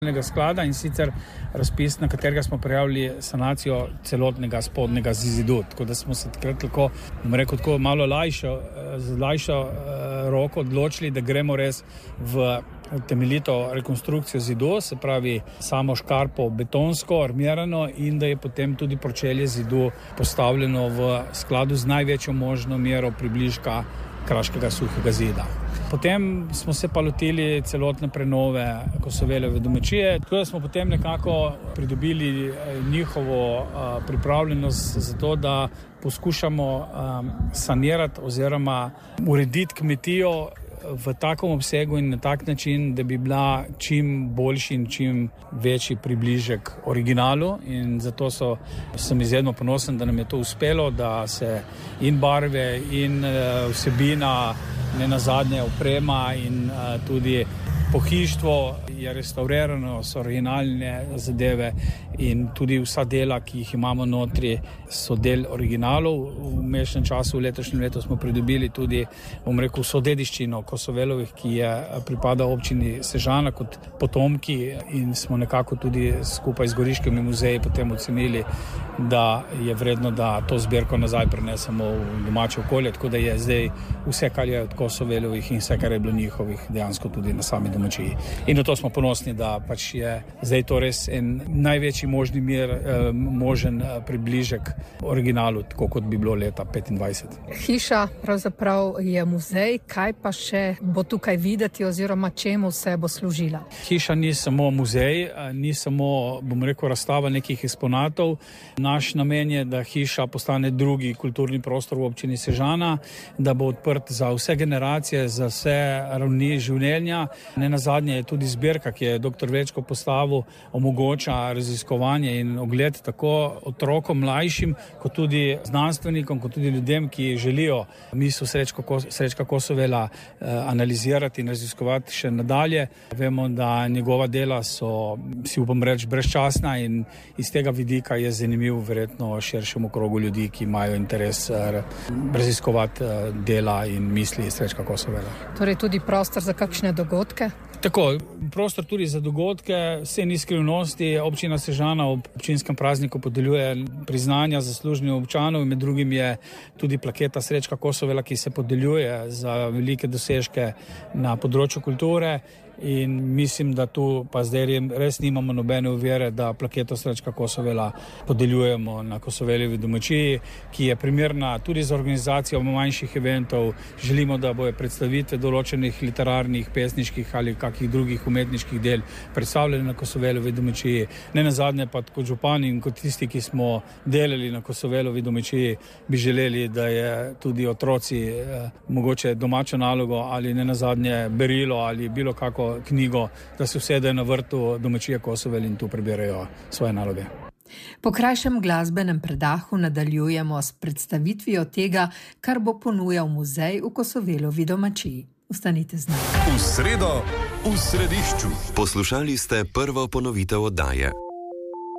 sklada, in sicer razpis, na katerega smo prijavili sanacijo celotnega spodnjega zidu. Tako da smo se takrat lahko, tako malo z lajšo roko odločili, da gremo res v temeljito rekonstrukcijo zidu, se pravi samo škarpo betonsko, armirano, in da je potem tudi pročelje zidu postavljeno v skladu z največjo možno mero približka kraškega suhega zida. Potem smo se pa lotili celotne prenove Kosovelove domačije, tako da smo potem nekako pridobili njihovo pripravljenost za to, da poskušamo sanirati oziroma urediti kmetijo v takom obsegu in na tak način, da bi bila čim boljši in čim večji približek originalu, in zato sem izredno ponosen, da nam je to uspelo, da se in barve in vsebina, ne nazadnje oprema in tudi pohištvo je restaurirano, so originalne zadeve in tudi vsa dela, ki jih imamo notri, so del originalov. V mešnem času, v letošnjem letu smo pridobili tudi, vso dediščino Kosovelovih, ki je pripada občini Sežana kot potomki, in smo nekako tudi skupaj z Goriškimi muzeji potem ocenili, da je vredno, da to zbirko nazaj prenesemo v domače okolje, tako da je zdaj vse, kar je od Kosovelovih in vse, kar je bilo njihovih, dejansko tudi na sami domačiji. In na to smo ponosni, da pač je zdaj to res en največji možni možen približek originalu, tako kot bi bilo leta 25. Hiša pravzaprav je muzej, kaj pa še bo tukaj videti oziroma čemu se bo služila? Hiša ni samo muzej, ni samo, razstava nekih eksponatov. Naš namen je, da hiša postane drugi kulturni prostor v občini Sežana, da bo odprt za vse generacije, za vse ravni življenja. Nenazadnje je tudi zbirka, ki je dr. Večko postavil, omogoča raziskovanje in ogled tako otrokom, mlajšim, kot tudi znanstvenikom, kot tudi ljudem, ki želijo misel Srečka Kosovela analizirati in raziskovati še nadalje. Vemo, da njegova dela so, si upam reči, brezčasna, in iz tega vidika je zanimiv verjetno širšemu krogu ljudi, ki imajo interes raziskovati dela in misli Srečka Kosovela. Torej tudi prostor za kakšne dogodke? Tako, prostor tudi za dogodke, vse ni skrivnosti. Občina Sežana ob občinskem prazniku podeljuje priznanja zaslužnim občanom, med drugim je tudi plaketa Srečka Kosovela, ki se podeljuje za velike dosežke na področju kulture. In mislim, da tu pa zdaj res nimamo nobene ovire, da plaketo Srečka Kosovela podeljujemo na Kosoveljevi domačiji, ki je primerna tudi za organizacijo manjših eventov. Želimo, da bojo predstavitve določenih literarnih, pesniških ali kakih drugih umetniških del predstavljene na Kosoveljevi domačiji. Ne nazadnje pa kot župani in kot tisti, ki smo delali na Kosoveljevi domačiji, bi želeli, da je tudi otroci mogoče domačo nalogo ali ne nazadnje berilo ali bilo kako knjigo, da se usedejo na vrtu domačije Kosovel in tu prebirajo svoje naloge. Po krajšem glasbenem predahu nadaljujemo s predstavitvijo tega, kar bo ponujal muzej v Kosovelovi domačiji. Ostanite z nami. V sredo v središču. Poslušali ste prvo ponovitev oddaje.